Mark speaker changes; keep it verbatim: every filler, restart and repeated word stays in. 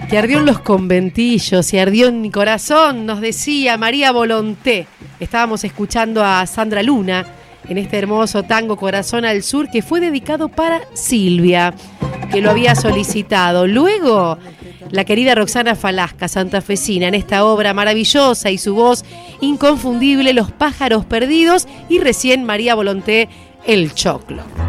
Speaker 1: Que ardió en los conventillos y ardió en mi corazón, nos decía María Volonté. Estábamos escuchando a Sandra Luna en este hermoso tango Corazón al Sur, que fue dedicado para Silvia, que lo había solicitado. Luego, la querida Roxana Falasca, santafesina, en esta obra maravillosa y su voz inconfundible, Los pájaros perdidos, y recién María Volonté, El choclo.